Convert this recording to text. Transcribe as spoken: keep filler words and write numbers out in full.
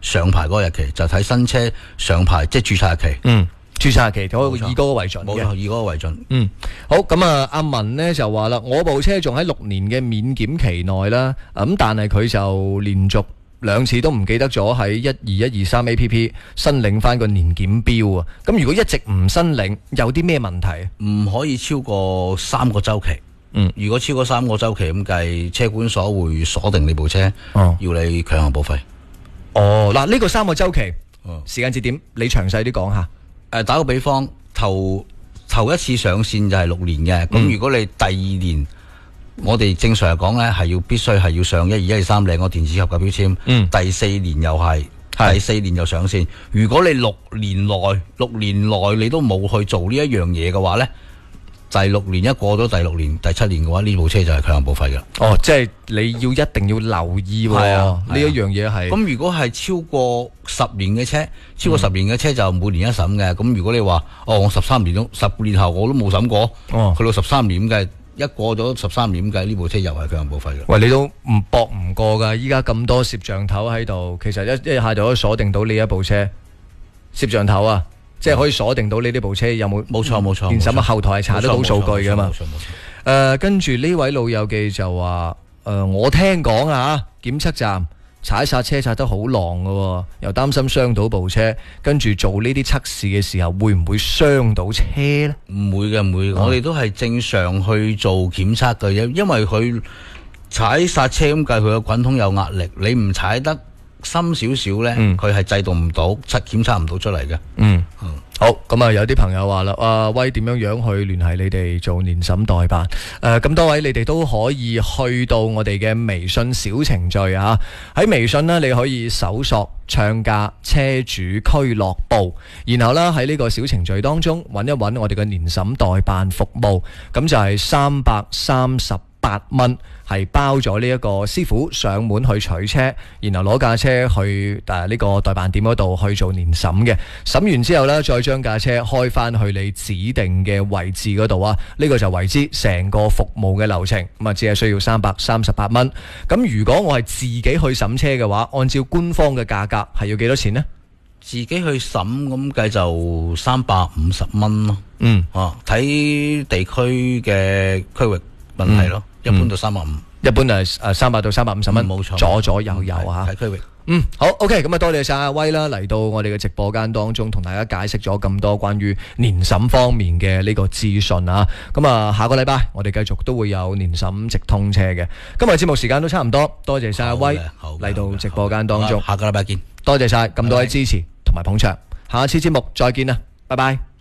上牌嗰個日期，就睇新車上牌即係註冊日期。 嗯，註冊日期嗰以嗰個為準嘅， 冇錯，以嗰個為準。 嗯，好，咁啊，阿文呢就話啦，我部車仲喺六年嘅免檢期內啦，咁但係佢就連續兩次都唔記得咗喺一二一二三 A P P 申領翻個年檢標啊。咁如果一直唔申領，有啲咩問題？ 唔可以超過三個週期。 嗯， 如果超過三個週期咁計，車管所會鎖定你部車， 哦、 要你強行報廢。 哦，嗱，呢個三個週期， 哦、 時間節點，你詳細啲講下。 誒，打個比方，頭頭一次上線就係六年嘅，咁、嗯、如果你第二年，我哋正常嚟講咧，係要必須係要上一二一二三領個電子合格標籤，嗯，第四年又係，第四年又上線。如果你六年內六年內你都冇去做呢一樣嘢嘅話咧，第六年一過咗第六年第七年嘅話，呢部車就係強行報廢㗎。 哦，即係你要一定要留意喎，呢一樣嘢係。咁如果係超過十年嘅車，超過十年嘅車就每年一審嘅。咁、嗯、如果你話，哦，我十三年都十年後我都冇審過，哦，去到十三年嘅，一過咗十三年計，呢部車又係強行報廢嘅。 喂，你都唔搏唔過㗎，依家咁多攝像頭喺度，其實一一下就可以鎖定到呢一部車攝像頭啊！即係可以鎖定到你呢部車有冇？ 冇錯冇錯， 電審啊後台係查得到數據噶嘛？ 冇錯冇錯。誒、 呃，跟住呢位老友記就話：誒、呃，我聽講啊，檢測站踩剎車踩得好狼噶，又擔心傷到部車。跟住做呢啲測試嘅時候，會唔會傷到車呢？ 唔會嘅，唔會。我哋都係正常去做檢測嘅，因因為佢踩剎車咁計，佢個滾筒有壓力，你唔踩得深少少呢，佢係制動唔到，測檢測唔到出嚟嘅。嗯，嗯好，咁啊，有啲朋友話啦，啊威點樣樣去聯繫你哋做年審代辦？誒、呃，咁多位你哋都可以去到我哋嘅微信小程序啊，喺微信呢，你可以搜索暢駕車主俱樂部，然後呢，喺呢個小程序當中揾一揾我哋嘅年審代辦服務，咁就係三百三十八蚊。係包咗呢一個師傅上門去取車，然後攞架車去誒呢個代辦點嗰度去做年審嘅，審完之後呢，再將架車開翻去你指定嘅位置嗰度啊，呢、這個就為之成個服務嘅流程，咁啊只係需要三百三十八蚊。咁如果我係自己去審車嘅話，按照官方嘅價格係要幾多錢呢？ 自己去審咁計就三百五十蚊咯。嗯，哦、啊，睇地區嘅區域問題咯。嗯一般到三百五， 一般係誒三百到三百五十蚊，冇錯，左左右右嚇。 睇區域。 嗯，好 ，OK， 咁啊，多謝晒阿威啦，嚟到我哋嘅直播間當中，同大家解釋咗咁多關於年審方面嘅呢個資訊啊。咁啊，下個禮拜我哋繼續都會有年審直通車嘅。今日節目時間都差唔多，多謝晒阿威嚟到直播間當中。 下個禮拜見。 多謝晒咁多位支持同埋捧場，下次節目再見啦，拜拜。